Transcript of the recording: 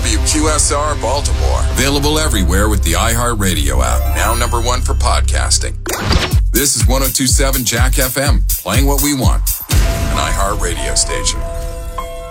WQSR Baltimore. Available everywhere with the iHeartRadio app. Now #1 for podcasting. This is 102.7 Jack FM. Playing what we want. An iHeartRadio station.